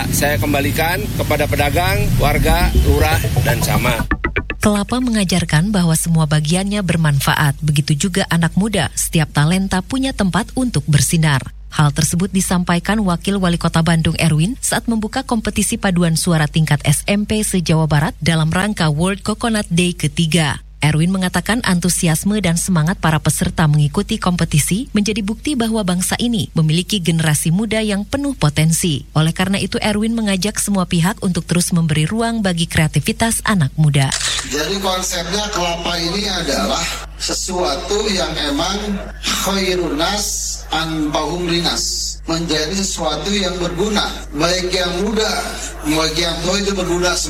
bisa saya kembalikan kepada pedagang, warga, lurah, dan camat. Kelapa mengajarkan bahwa semua bagiannya bermanfaat, begitu juga anak muda, setiap talenta punya tempat untuk bersinar. Hal tersebut disampaikan Wakil Wali Kota Bandung Erwin saat membuka kompetisi paduan suara tingkat SMP se-Jawa Barat dalam rangka World Coconut Day ketiga. Erwin mengatakan antusiasme dan semangat para peserta mengikuti kompetisi menjadi bukti bahwa bangsa ini memiliki generasi muda yang penuh potensi. Oleh karena itu Erwin mengajak semua pihak untuk terus memberi ruang bagi kreativitas anak muda. Jadi konsepnya kelapa ini adalah sesuatu yang emang khairunas anfa'uhum linnas, menjadi sesuatu yang berguna, baik yang muda, baik yang tua itu berguna.